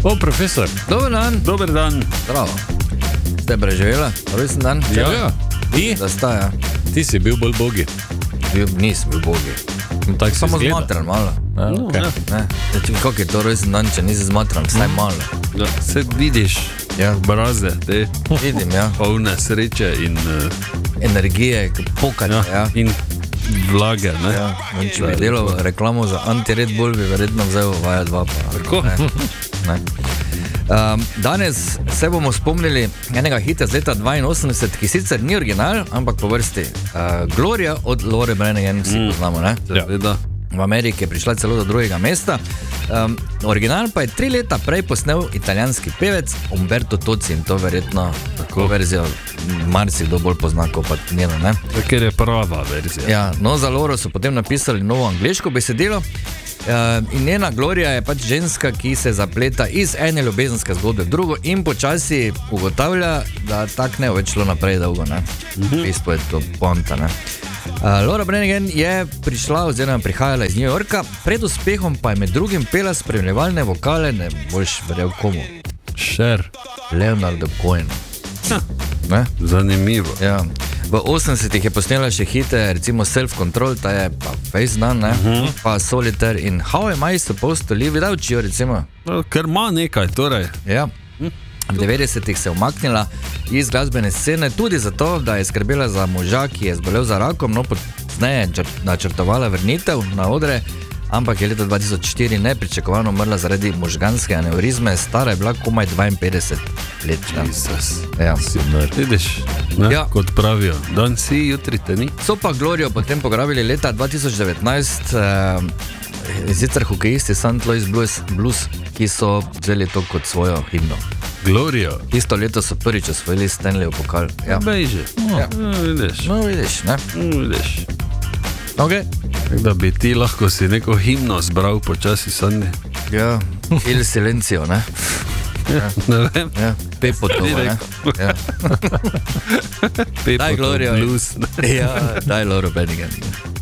O, profesor. Dober dan. Dober dan. Bravo. Ste preživela? Rojsten dan? Ja. Ti? Da sta, ja. Ti si bil bolj bogi. Nisem bil bogi. Tak Samo zmatran malo. Okay. Ne. Kako je to rojsten dan, če nisi zmatran? Vsaj malo. Ja, se vidiš, Ja. braze, te Vidim, ja. polne sreče in, Energije, pokate, ja. in vlage. Ne? Ja. Če bi delal reklamo za anti-Red Bull, bi verjetno vzel Vaja 2. Tako? Ne. Danes se bomo spomnili enega hita z leta 82, ki sicer ni original, ampak po vrsti Gloria od Lore Brannigan, vsi poznamo, ne? Seveda. V Ameriki je prišla celo do drugega mesta. Original pa je 3 leta prej posnel italijanski pevec Umberto Tozzi in to verjetno tako verzijo marsikdo bolj pozna kot pa njeno, ne? Ker je prava verzija. Ja, no, za Loro so potem napisali novo angleško besedilo. In njena Gloria je pač ženska, ki se zapleta iz ene ljubezenske zgodbe v drugo in počasi ugotavlja, da tak ne bo več šlo naprej dolgo, ne? V bistvu je to poanta, ne? Laura Branigan je prišla oziroma prihajala iz New Yorka, pred uspehom pa je med drugim pela spremljevalne vokale, ne boš verjel komu. Cher. Leonardo Cohen. Ne? Zanimivo. Ja. V 80-ih je posnela še hite, recimo Self Control, ta je pa Face Dan, ne? Pa Solitaire in How Am I Supposed to Live Without You, recimo. No, ker ima nekaj, torej. Ja. V 90-ih se je umaknila iz glasbene scene tudi zato, da je skrbela za moža, ki je zbolel za rakom, no pozneje je načrtovala vrnitev na odre, ampak je leta 2004 nepričakovano umrla zaradi možganske aneurizme, stara je bila komaj 52 let. Jesus. Ja. Si mr. Vidiš, ne? Ja. Kot pravijo, dan si, jutri te ni. So pa Glorijo potem pograbili leta 2019, sicer hokejisti St. Louis Blues, ki so vzeli to kot svojo himno. Glorijo. Isto leto so prvič osvojili Stanleyjev pokal. Ja. Bejže. Ja. Vidiš. No, vidiš, ne? Vidiš. Okay. Da bi ti lahko si neko himno zbral počasi, Sandi. Ja, Il Silencio, ne? Ja. Ne vem. Ja, Pepo to, ne? Ja. Pepo Daj Glorijo. Blues. Ja, daj Laura Branigan.